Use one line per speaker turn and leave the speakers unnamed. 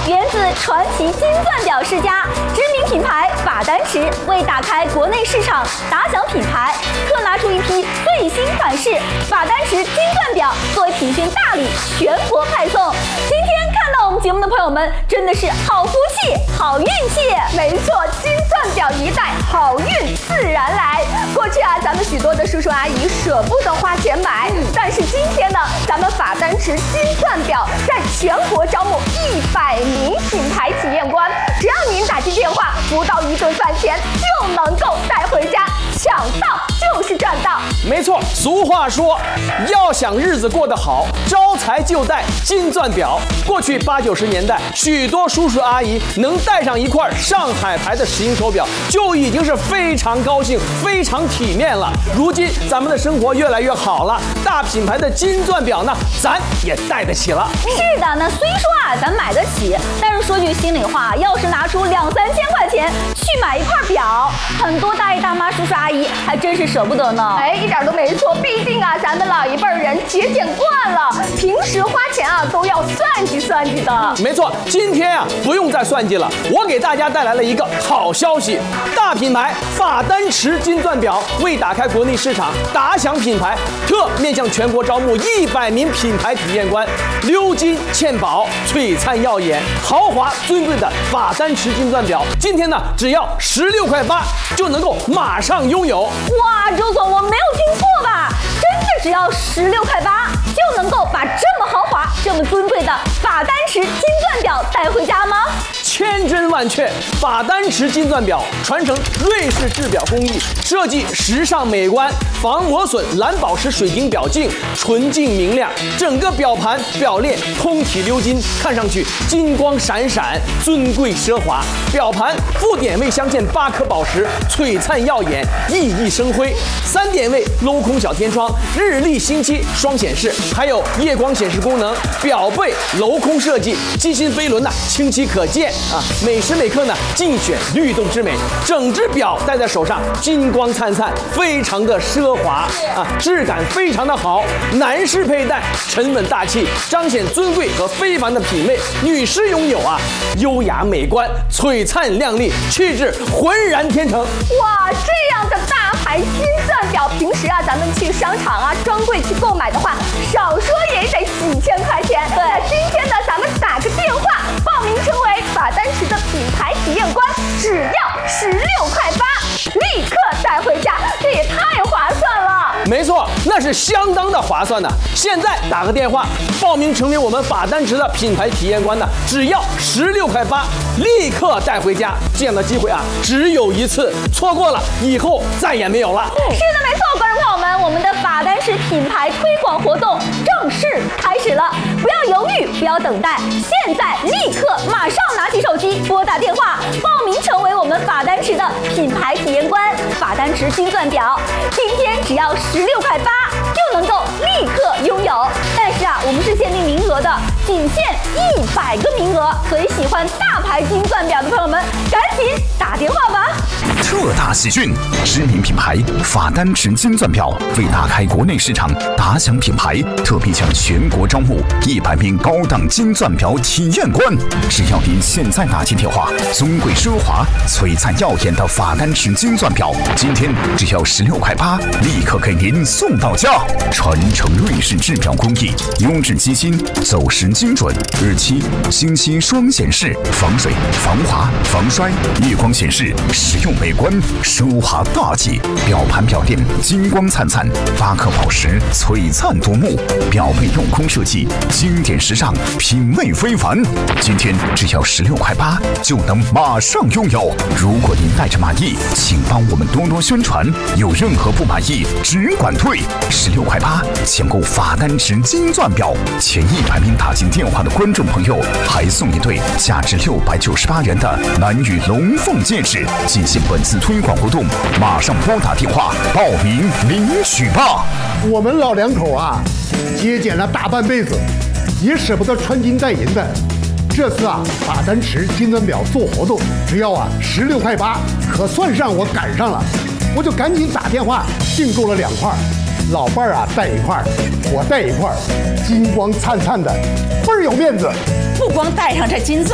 源自传奇金钻表世家，知名品牌法丹池为打开国内市场打响品牌，特拿出一批最新款式法丹池金钻表作为品宣大礼，全国派送。今天看到我们节目的朋友们，真的是好福气、好运气。
没错，金钻表一戴，好运自然来。过去咱们许多的叔叔阿姨舍不得花钱买，但是今天呢，咱们法丹池金钻表在全国招募100名品牌体验官，只要您打进电话，不到1顿饭钱就能够带回家，抢到就是赚到。
没错，俗话说，要想日子过得好，招财就戴金钻表。过去80、90年代，许多叔叔阿姨能戴上一块上海牌的石英手表，就已经是非常高兴、非常体面了。如今咱们的生活越来越好了，大品牌的金钻表呢，咱也戴得起了。
是的，那虽说咱买得起，但是说句心里话，要是拿出2、3千块钱去买一块表，很多大爷大妈、叔叔阿姨还真是舍不得呢。
一点都没错，毕竟咱们老一辈人节俭惯了，平时花钱都要算计算计的。
没错，今天不用再算计了，我给大家带来了一个好消息，大品牌法丹池金钻表为打开国内市场打响品牌，特面向全国招募100名品牌体验官，鎏金嵌宝，璀璨耀眼，豪华尊贵的法丹池金钻表，今天呢只要16.8块就能够马上拥有。
哇，周总，我没有听错吧？真的只要16.8块就能够把这么豪华、这么尊贵的法丹池金钻表带回家吗？
千真万确，法丹池金钻表传承瑞士制表工艺，设计时尚美观，防磨损蓝宝石水晶表径，纯净明亮，整个表盘表链通体鎏金，看上去金光闪闪，尊贵奢华。表盘副点位镶嵌8颗宝石，璀璨耀眼，熠熠生辉。3点位镂空小天窗，日历星期双显示，还有夜光显示功能。表背镂空设计，机芯飞轮清晰可见。每时每刻呢，尽显律动之美。整只表戴在手上，金光灿灿，非常的奢华质感非常的好。男士佩戴沉稳大气，彰显尊贵和非凡的品味；女士拥有优雅美观，璀璨亮丽，气质浑然天成。
哇，这样的大牌金钻表，平时咱们去商场专柜去购买的话，少说也得几千块钱。
对，
那今天呢，咱们打个电话报名成为法丹池的品牌体验官，只要16.8块，立刻带回家，这也太划算了。
没错，那是相当的划算的。现在打个电话报名成为我们法丹池的品牌体验官呢，只要16.8块，立刻带回家。这样的机会只有一次，错过了以后再也没有了。
是的，没错，观众朋友们，我们的法丹池品牌推广活动正式开始了，不要犹豫，不要等待，现在立刻马上拿起手机拨打电话报名成为我们法丹池的品牌体验官。法丹池金钻表今天只要16.8块就能够立刻拥有，但是我们是限定名额的，仅限100个名额，所以喜欢大牌金钻表的朋友们赶紧打电话吧。
特大喜讯！知名品牌法丹池金钻表为打开国内市场打响品牌，特别向全国招募100名高档金钻表体验官。只要您现在打进电话，尊贵奢华、璀璨耀眼的法丹池金钻表，今天只要16.8块，立刻给您送到家。传承瑞士制表工艺，优质机芯，走时精准，日期、星期双显示，防水、防滑、防摔，夜光显示，实用美观，奢华大气。表盘表链金光灿灿，8颗宝石璀璨夺目，表背镂空设计，经典时尚，品味非凡。今天只要16.8块就能马上拥有。如果您带着满意，请帮我们多多宣传，有任何不满意只管退。16.8块抢购法丹池金钻表，前100名打进电话的观众朋友还送一对价值698元的蓝羽龙凤戒指。进行本次推广活动，马上拨打电话报名领取吧。
我们老两口节俭了大半辈子，也舍不得穿金戴银的。这次法丹池金钻表做活动，只要16.8块，可算上我赶上了。我就赶紧打电话订购了2块，老伴儿戴1块，我戴1块，金光灿灿的，倍儿有面子。
不光戴上这金钻